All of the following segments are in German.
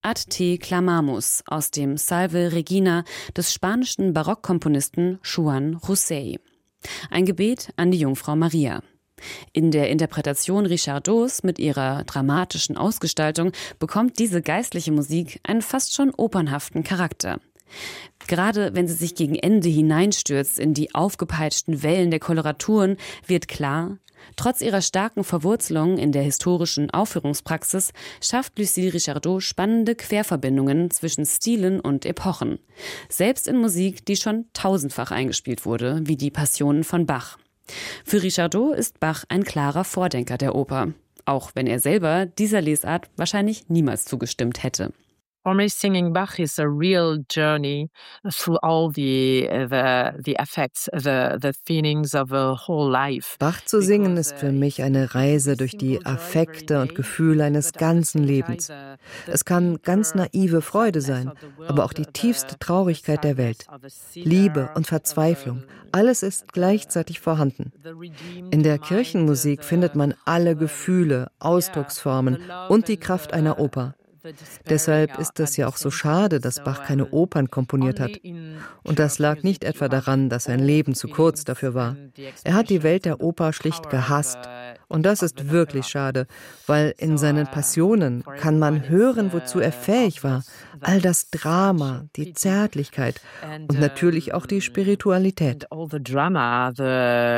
Ad te clamamus aus dem Salve Regina des spanischen Barockkomponisten Joan Rossell. Ein Gebet an die Jungfrau Maria. In der Interpretation Richardots mit ihrer dramatischen Ausgestaltung bekommt diese geistliche Musik einen fast schon opernhaften Charakter. Gerade wenn sie sich gegen Ende hineinstürzt in die aufgepeitschten Wellen der Koloraturen, wird klar, trotz ihrer starken Verwurzelung in der historischen Aufführungspraxis schafft Lucille Richardot spannende Querverbindungen zwischen Stilen und Epochen. Selbst in Musik, die schon tausendfach eingespielt wurde, wie die Passionen von Bach. Für Richardot ist Bach ein klarer Vordenker der Oper, auch wenn er selber dieser Lesart wahrscheinlich niemals zugestimmt hätte. For me, singing Bach is a real journey through all the effects, the feelings of a whole life. Bach zu singen ist für mich eine Reise durch die Affekte und Gefühle eines ganzen Lebens. Es kann ganz naive Freude sein, aber auch die tiefste Traurigkeit der Welt. Liebe und Verzweiflung, alles ist gleichzeitig vorhanden. In der Kirchenmusik findet man alle Gefühle, Ausdrucksformen und die Kraft einer Oper. Deshalb ist es ja auch so schade, dass Bach keine Opern komponiert hat. Und das lag nicht etwa daran, dass sein Leben zu kurz dafür war. Er hat die Welt der Oper schlicht gehasst. Und das ist wirklich schade, weil in seinen Passionen kann man hören, wozu er fähig war. All das Drama, die Zärtlichkeit und natürlich auch die Spiritualität. All the drama,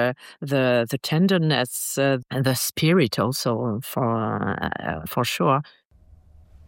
the tenderness, the spirit also for sure.